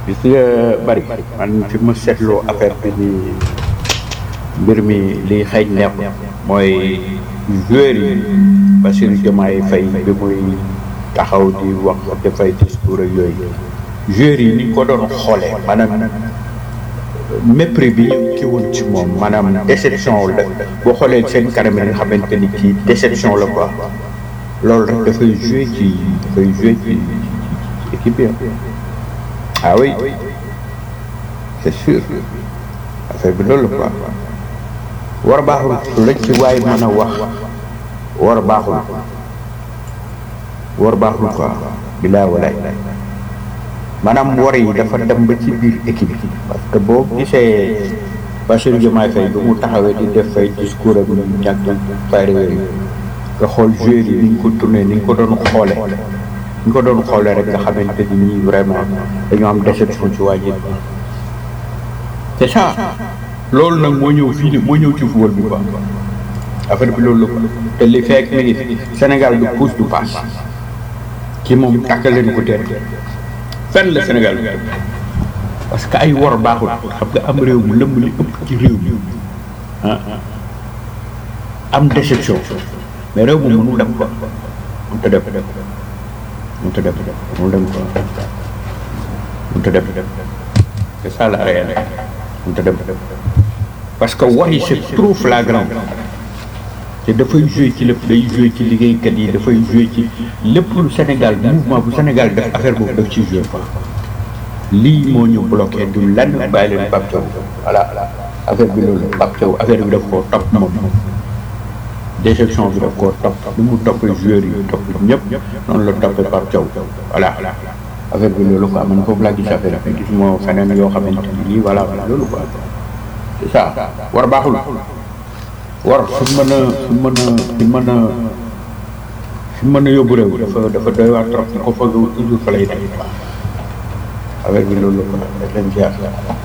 gis nga bari man fi ma seetloo affaire bi ni mbir mi li xeeñ nepp mooy joueurs yi Bassirou Diomaye Faye bi muy taxaw di wax dafay discours ak yooyu joueurs yi ni ko doon xoolee maanaam mépris bi ñu ki woon ci moom maanaam déception la boo xoolee seen kanam yi nga xamante ni kii déception la quoi loolu rek dafay joué ci équipe bi ah oui c'est sûr affaire bi loolu la quoi war baaxul lañ ci waaye mën a wax war baaxul quoi bilaa walaay maanaam war yi dafa dem ba ci biir équipe bi parce que boo gisee Bassirou Diomaye Faye bu mu taxawee di def fay discours ak ñu ñàkk fayda yooyu nga xool joueurs yi ni ñu ko tourné ni ñu ko doon xoolee rek nga xamante ni ñii vraiment dañoo am déception ci waa ji c'est ça loolu nag moo ñëw fii moo ñëw ci football bi quoi affaire bi loolu la ko te li fekk mi ngi Sénégal du pousse du passe ki moom tàkkal leen ko teel fenn la Sénégal bi parce que ay wor baaxul xam nga am réew mu lëmb li ëpp ci réew mi am déception mais réew mu mënul dem quoi mënut a dem c'est ça la réalité mënut a dem parce que war yi c'est trop flagrant te dafay joué ci lépp day joué ci liggéeykat yi dafay joué ci lépp lu Sénégal mouvement bu Sénégal def affaire boobu daf ci joué quoi lii moo ñu bloqué du lenn bàyyi leen Pape Thiaw voilà affaire bi loolu Pape Thiaw affaire bi daf koo topp moom déception bi daf koo topp ni mu toppee joueurs yi topp ñëpp noonu la toppee Pape Thiaw voilà affaire bi loolu quoi man foofu laa gis affaire bi gis moo feneen yoo xamante ni nii voilà loolu quoi c'est ça war baaxul war fi mën a yóbbu réew dafa doy waar trop ko foog toujours fa lay def affaire bi loolu la ko def leen ziar.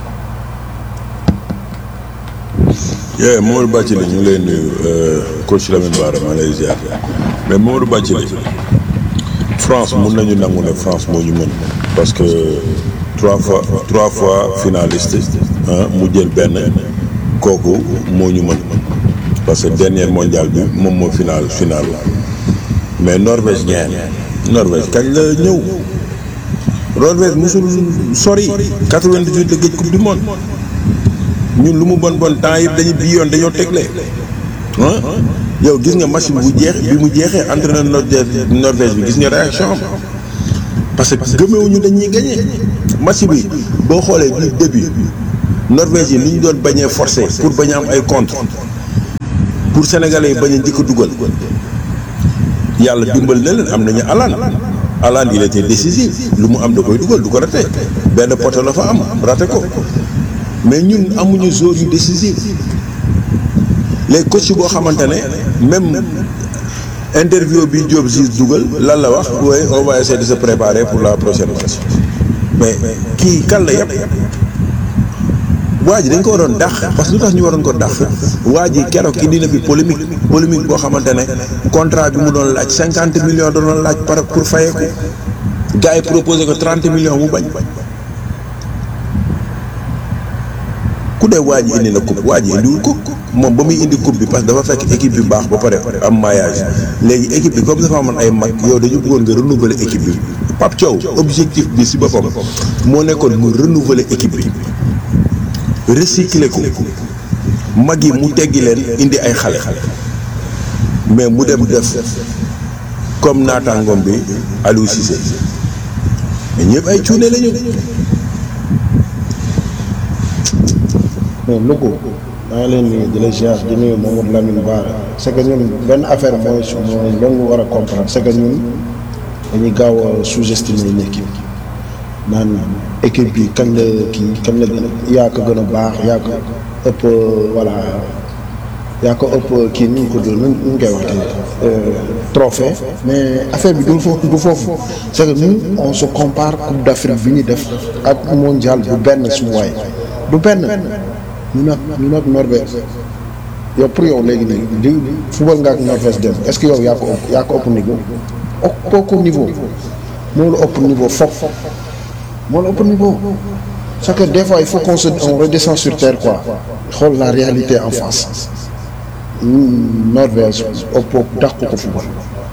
Mamadou Bathily ñu ngi lay nuyu coach Lamine Bara maa lay ziar mais Mamadou Bathily France mun nañu nangu ne France moo ñu mën parce que trois fois finaliste mu jël benn kooku moo ñu mën parce que dernier mondial bi moom moo final mais Norvège Norvège kañ la ñëw Norvège musul sori 98 la gëj coupe du monde ñun lu mu bon temps yëpp dañoo tegle yow gis nga match bi mu jeexee entraîneur Norvège bi gis nga réaction am parce que gëmewuñu dañuy gagné match bi boo xoolee bi début Norvège yi li ñu doon bañee forcé pour bañ a am ay contre pour sénégalais yi bañ a njëkk a dugal yàlla dimbal na leen am nañu Haaland il était décisif lu mu am da koy dugal du ko raté benn poto la fa am raté ko mais ñun amuñu joueur yu décisif les coach boo xamante ne même interview bi Diop si dugal lan la wax oui on va essayer de se préparer pour la prochaine match mais kii kan la yëpp waa ji dañ ko waroon dàq parce que lu tax ñu waroon ko dàq waa ji keroog indi na fi polémique boo xamante ne contrat bi mu doon laaj 50 millions doon laaj pour fayeeku gars yi proposé ko 30 millions mu bañ ku dee waa ji indi na coupe waa ji indiwul coupe moom ba muy indi coupe bi parce que dafa fekk équipe bi baax ba pare am maillage léegi équipe bi comme dafa amoon ay mag yow dañu bëggoon nga renouveler équipe bi Pape Thiaw objectif bi si boppam moo nekkoon mu renouveler équipe bi recycler ko mag yi mu teggi leen indi ay xale mais mu dem def comme naataangoom bi Aliou Cissé mais ñëpp ay cuune lañu. mais Louga maa ngi leen di la ziar di nuyu Mamadou Lamine Bara c'est que ñun benn affaire mooy loolu nga war a comprendre c'est que ñun dañuy gaaw a sous-estimer une équipe naan équipe bi kañ la yaa ko gën a baax yaa ko ëpp voilà yaa ko ëpp kii nu ñu koy waxtee trophée mais affaire bi du foofu c'est que nous on se compare coupe d'Afrique bi ñu def ak mondial bu benn suñu waay du benn ñu nag Norvège yow pour yow léegi nii di football nga ak Norvège dem est-ce que yow yaa ko ëpp niveau ëpp niveau moo la ëpp niveau foofu moo la ëpp niveau. c'est que des fois il faut on redescend sur terre quoi xool la réalité en face. Norvège ëpp dàq ko football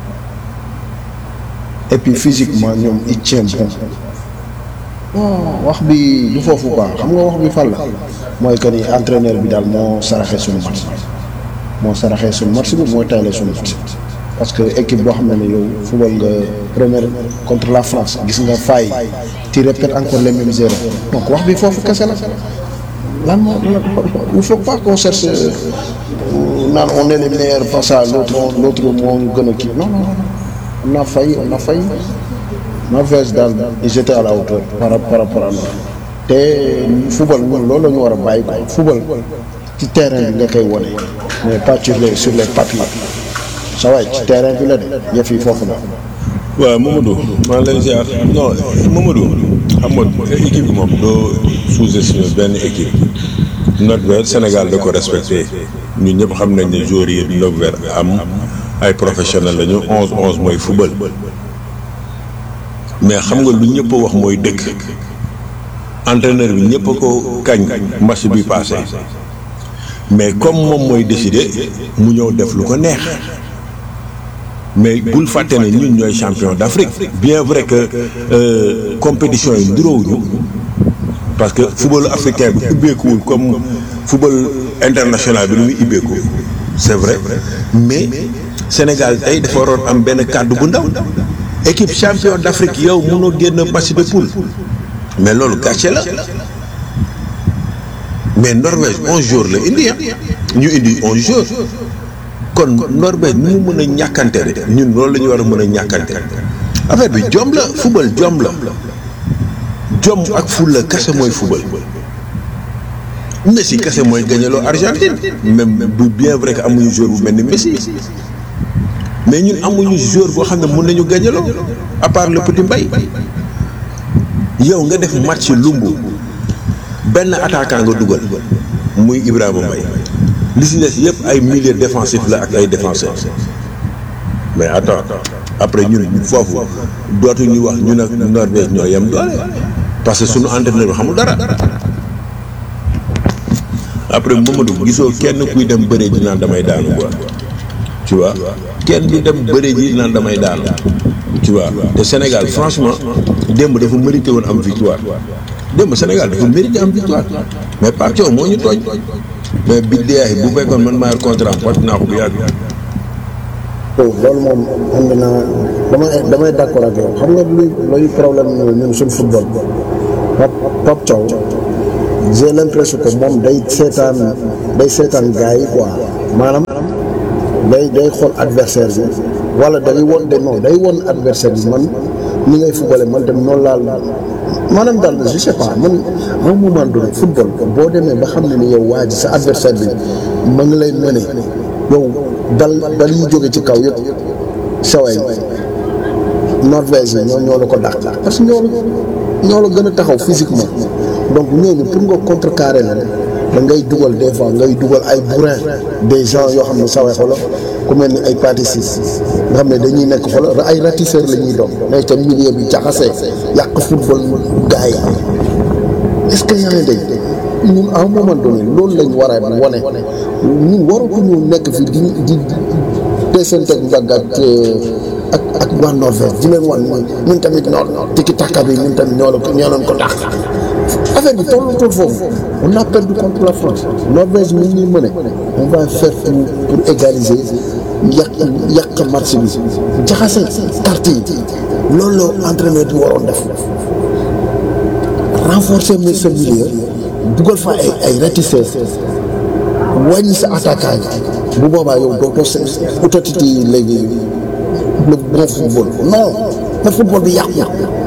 et puis physiquement ñoom ils tiennent bon. wax bi du foofu quoi xam nga wax bi fan la mooy que ni entraîneur bi daal moo saraxee suñu match bi moo tayle suñu match parce que équipe boo xam ne yow football nga première contre la France gis nga faay tu répètes encore les mêmes erreurs donc wax bi foofu kese la lan moo il faut pas qu'on cherche naan on est les meilleurs face à l'autre moo gën a kii non on a failli Norvège daal ils étaient à la hauteur par rapport à nous te football ñun loolu la ñu war a bàyyi quoi football ci terrain bi nga koy wone mais pas sur les papiers sa waay ci terrain bi la de yëf yi foofu la. waaw Mamadou maa ngi lay ziar non Mamadou xam nga équipe bi moom doo sous-estimer benn équipe Norvège Sénégal da ko respecté ñun ñëpp xam nañ ne joueurs yi Norvège am ay professionnels lañu 11-11 mooy football. mais xam nga lu ñëpp a wax mooy dëgg entraîneur bi ñëpp a ko kañ match bi passé mais comme moom mooy décider mu ñëw def lu ko neex mais bul fàtte ne ñun ñooy champion d'Afrique bien vrai que compétition yi nduroowuñu parce que football africain bi ubbeekuwul comme football international bi lu muy ubbeeku c'est vrai mais Sénégal tey dafa waroon am benn kàddu bu ndaw. équipe champion d'Afrique yow mënoo génn match de poule mais loolu gàcce la mais Norvège 11 jours la indi ñu indi 11 jours kon Norvège ni mu mën a ñàkkante rek ñun loolu la ñu war a mën a ñàkkante affaire bi jom la football jom la jom ak fulla kese mooy football Messi kese mooy gañaloo Argentine même bu bien vrai que amuñu joueur bu mel ni Messi. mais ñun amuñu joueur boo xam ne mën nañu gañaloo à part le petit Mbaye yow nga def match lumbu benn attaquant nga dugal muy Ibrahima Mbaye li si des yëpp ay milieu défensif la ak ay défenseurs mais attends après ñun foofu dootuñu wax ñun ak Norvège ñoo yem doole parce que suñu entraîneur bi xamul dara après Mamadou gisoo kenn kuy dem bëre ji naan damay daanu quoi tu vois kenn du dem bëre ji naan damay daanu tu vois te Sénégal franchement démb dafa mérité woon am victoire démb Sénégal dafa mérité am victoire mais Pape Thiaw moo ñu tooñ mais biddéeyaay bu fekkoon man maa yor contrat pot naa ko bu yàgg. loolu moom ànd naa damay d'accord ak yow xam nga luy problème ñun suñu football Pape Thiaw j'ai l'impression que moom day seetaan gars yi quoi maanaam day xool adversaire bi wala day won adversaire bi man ni ngay footballé man tamit noonu laal maanaam daal je sais pas man à un moment donné football boo demee ba xam ne ni yow waa ji sa adversaire bi ma ngi lay mëne yow dal yi jóge ci kaw yëpp saway Norvège yi ñoo la ko dàq parce que ñoo la gën a taxaw physiquement donc ñooñu pour nga contrecarrer la da ngay dugal des fois ngay dugal ay bourrin des gens yoo xam ne saway xolo ku mel ni ay pâtissiers nga xam ne dañuy nekk xolo ay ratisseurs la ñuy doon mais ca milieu bi jaxasee yàq football gars yi est-ce que yaa ngi dégg ñun à un moment donné loolu lañ war a wane ñun waruñu nekk fi di desante ak mbagg ak waa Norvège di leen wan ñun tamit noonu tiki taka bi ñun tamit ñoo leen ko dàq affaire bi toll foofu on a perdu contre la France Norvège mi ñuy mëne on va faire tout pour égaliser yàq match bi jaxase carte yi loolu la entraîneur bi waroon def renforcer ce milieu dugal fa ay ratisseurs wàññi sa attaquant bu boobaa yow dootoo utatiti léegi le bon football non le football bi yàqu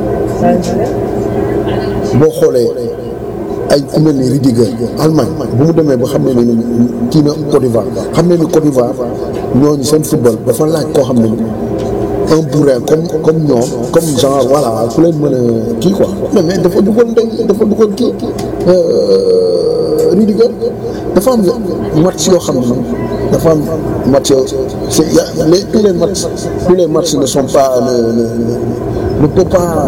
boo xoolee ay ku mel ni Rudiger Allemagne bu mu demee ba xam ne ni kii na Côte d'Ivoire xam ne ni Côte d'Ivoire ñooñu seen football dafa laaj koo xam ne un bourrin comme ñoom comme genre voilà ku leen mën a kii quoi mais dafa dugal kii Rudiger dafa am match yoo xam ne dafa am match tous les matchs ne sont pas ne peut pas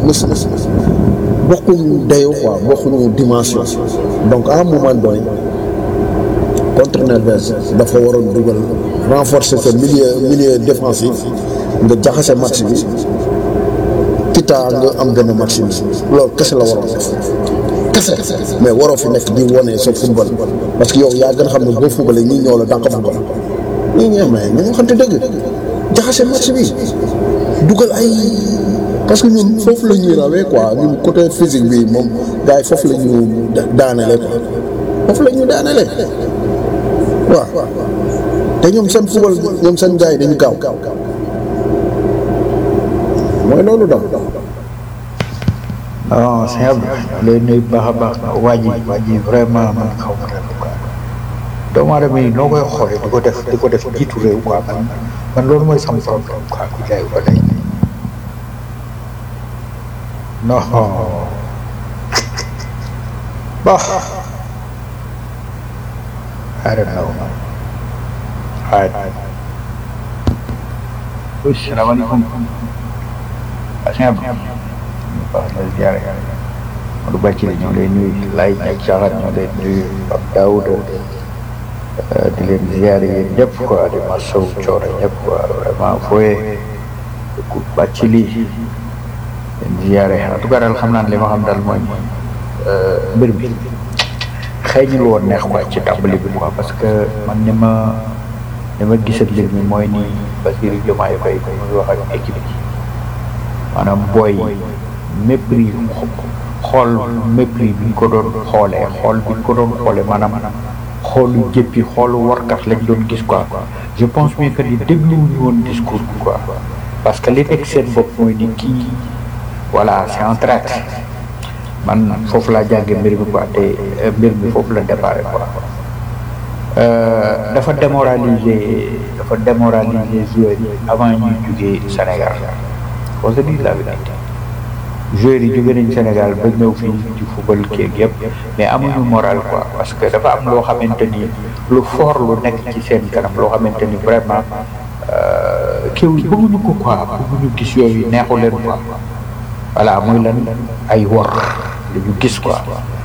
bokkuñu dayoo quoi bokkuñu dimension donc à un moment donné contre Norvège dafa waroon dugal renforcer ce milieu défensif nga jaxase match bi kita nga am benn match bi loolu kese la waroon def kese mais waroo fi nekk di wone sa football parce que yow yaa gën a xam ne boo footballee ñii ñoo la dàq football ñii ñoo mais ñu waxante dëgg jaxase match bi dugal ay parce que ñun foofu la ñuy rawee quoi ñun côté physique bi moom gars yi foofu la ñu daanele quoi foofu la ñu daanele waaw te ñoom seen football ñoom seen gars yi dañu gaaw mooy loolu daal. non c'est vrai lay nuyu baax a baax waa ji vraiment man xaw ma dara quoi doomu aadama yi noo koy xoolee di ko def jiitu réew quoi man loolu mooy sama problème quoi ku jaay ko lay non bon I don't know. Assalamualaikum. Asalaamaaleykum. Pak Nazar. Lu baca ñoo lay nuyu laaj ak jaxat ñoo lay nuyu Pape Daoud di leen ziare yéen ñëpp quoi di masaw coore ñëpp quoi vraiment fooye ku bàcc lii leen ziare en tout cas daal xam naa li ma xam daal mooy mbir mi xëy woon neex quoi ci tàmbali bi quoi parce que man ni ma gisat mbir mi mooy ni Bassirou Diomaye Faye ko muy wax ak équipe bi maanaam booy mépris xool mépris bi ñu ko doon xoolee maanaam xoolu jëppi xoolu warkat lañ doon gis quoi je pense bien que ni dégluwuñu woon discours bi quoi parce que li nekk seen bopp mooy ni kii voilà c'est un traître man foofu laa jànge mbir mi quoi te mbir mi foofu la déparé quoi dafa démoraliser joueurs yi avant ñuy jugee Sénégal on se dit la vérité joueurs yi jóge nañ Sénégal ba ñëw fii ci football keeg yëpp mais amuñu moral quoi parce que dafa am loo xamante ni lu fort lu nekk ci seen kanam loo xamante ni vraiment kiw bëgguñu ko quoi bëgguñu gis yooyu neexu leen quoi voilà muy lan ay wor dañu gis quoi